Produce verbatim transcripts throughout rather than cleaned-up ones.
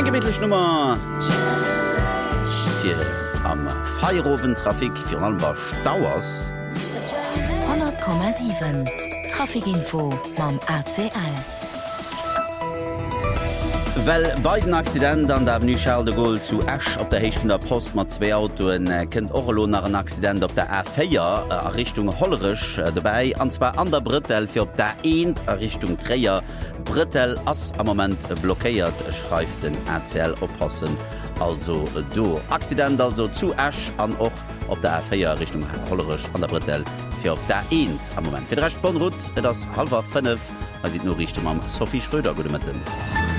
gemidlech Nummer fir am Feierowen-Trafik fir allem war Stauers. hundert Komma sieben Trafikinfo mam A C L. Well beiden Accident an der Avenue Charles de Gaulle zu Esch op der Heich vun der Post mat zwei Autoen äh, kennt Orlo nach een Accident op der A vier äh, Richtung Hollerisch äh, dabei anzwa an der Brittel fir op der eend Richtung Träier Brittel ass am moment äh, blockéiert schreift den A C L oppassen also äh, do Accident also zu Esch an och op der A vier Richtung Hollerisch an der Brittel fir op der eend am moment fir recht Bonrut äh, das halber fünf as sieht nur Richtung am Sophie Schröder gute mit dem.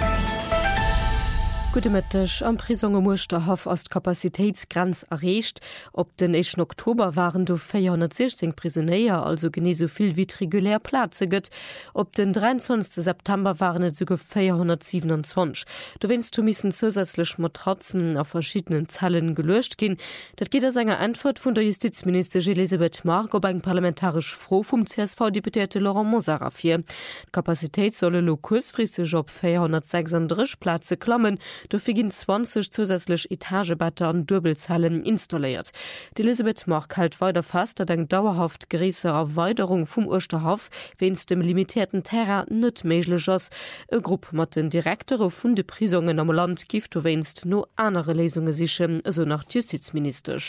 Gutemittech am Prisonge Musterhof as d Kapazitätsgrenz errecht. Op den echten Oktober waren do vierhundertsechzehn Prisonéier, also genie soviel wie regulär Plaze gëtt. Op den dreiundzwanzigsten September waren et sogar vierhundertsiebenundzwanzig. Du wennst du missen zusätzlich Matratzen auf verschiedenen Zellen gelöscht gin. Dat geht as enger Antwort vun der Justizminister Elisabeth Mark op eng parlamentarisch froh vum C S V-Deputierte Laurent Mosara fir. Kapazität solle lo kurzfristig op vierhundertsechsunddreißig Plaze klammen. Dafür gehen zwanzig zusätzlich Etagebetter an Dürbelzellen installiert. Die Elisabeth Mark hält weiter fast, dass eine dauerhaft größere Erweiterung vom Osterhof wenn's dem limitierten Terra nicht möglich ist. Eine Gruppe mit den Direktoren von den Prisongen am Land gibt wenn's nur andere Lesungen sichern, so nach Justizminister.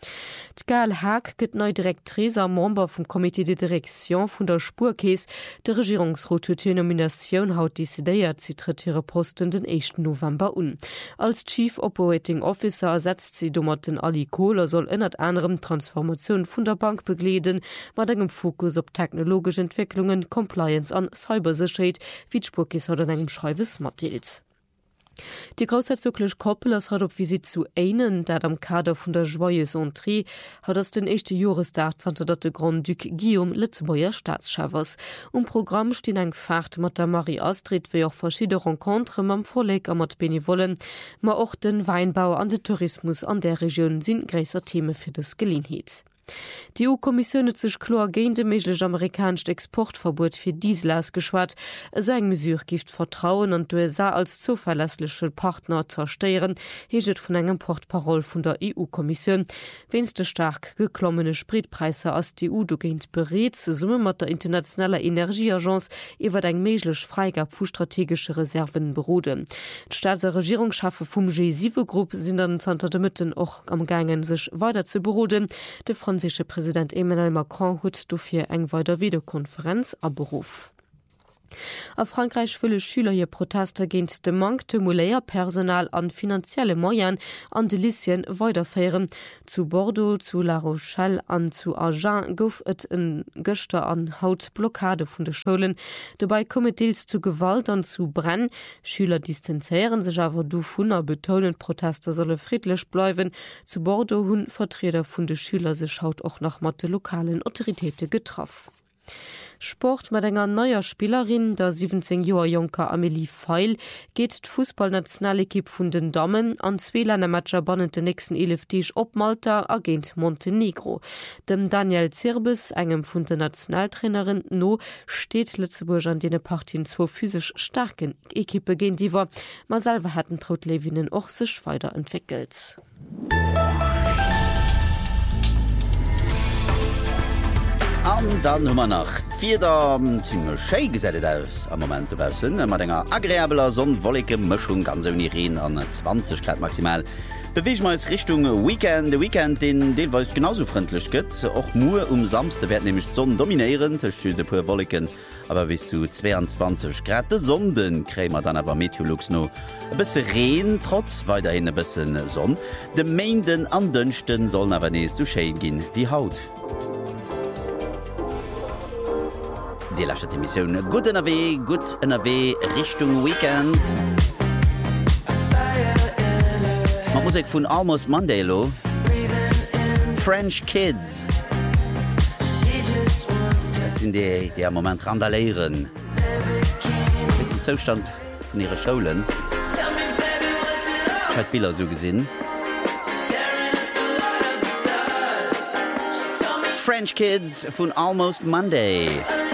D'Gal Haag gëtt neu Direktriser Member vum Komitee de Direktion vun der Spurkees. De Regierungsrot huet hir Nominatioun haut desidéiert sie tritt ihre Posten den echten November un. Als Chief Operating Officer ersetzt sie dummer den Ali Kohler soll ënnert anderem Transformationun vun der Bank begleden, mat engem Fokus op technologische Entwicklungen, Compliance an Cybersicherheit, wie d'Spurkees hat an engem Schreiwes Mattils. Die großherzoglich Koppelers hat op Visit zu einen, dat am Kader vun der Joyeuse Entrée hat ass den echte Jurisdat zante dat de Grand Duc Guillaume Litzbauer Staatschafers. Um Programm stehen eng Fahrt mat der Marie Astrid wie auch verschiedene Rencontre mam Vorleg am mat Benvollen, ma auch den Weinbau an den Tourismus an der Region sind gräser Themen für das Gelegenheit. Die E U-Kommission hat sich klar gegen das mögliche amerikanische Exportverbot für Diesel ausgeschwart. So eine Mesure gibt Vertrauen und die U S A als zuverlässliche Partner zerstören, heet von einem Portparol von der E U-Kommission. Wenn es die stark geklommene Spritpreise aus der E U dagegen berät, zusammen mit der Internationalen Energieagenz über eine mögliche Freigabe von strategischen Reserven beruhen. Die Staats- und Regierungschefs vom G sieben Gruppe sind dann unter der Mitte auch am Gangen, sich weiter zu beruhen. Der französische Präsident Emmanuel Macron hat dafür eine weitere Videokonferenz abberufen. A Frankreich fëlle Schüler je Proteste géint de Mank de Moléierpersonal an finanzielle Moyen an de Lycien weiterfeieren. Zu Bordeaux, zu La Rochelle an zu Agen gouf et en Gëchter an Hautblockade vun de Schulen. Dabei kommet deels zu Gewalt an zu Brenn. Schüler distanzieren sech awer du vun a betonen Proteste solle friedlech bleiwen. Zu Bordeaux hunn Vertreter vun de Schüler sech haut och nach mat de lokalen Autoritäten getroffen. Sport mit einer neuer Spielerin, der siebzehn Jahre Junker Amelie Feil, geht die Fußballnationalequipe von den Damen an zwei Ländermatcher bannen den nächsten elf Tage op Malta agent Montenegro. Dem Daniel Zirbes, einem von der Nationaltrainerin, no steht Lützeburg an den Partien zwei physisch starken Equipe gegen die war. Man selber hatten Trot Levinen auch sich weiterentwickelt. An dann Nummer nach Vider ziemlich schön gesättet aus am Moment draußen mat enger agréabler sonnenwollige Mischung ganz Iren an zwanzig Grad maximal. Beweg mal Richtung Weekend de Weekend den Deelweis genauso freundlich gëtt. Och nur um Samste werd nämlich Sonnen dominieren de pu Wolken, aber bis zu zweiundzwanzig Grad de Sonden krämer dann aber Meteorlux no e bisse Regen trotz weiterhin e bisschen Sonn. De Mainden an Dünchten sollen aber nie so schön gehen wie Haut. Die letzte Emission gut N R W, gut N R W Richtung Weekend. Man Musik von Almost Monday lo. French Kids. Das sind die, die am Moment randalieren. Mit dem Zustand von ihren Schulen. Ich habe Bilder so gesehen. French Kids von Almost Monday.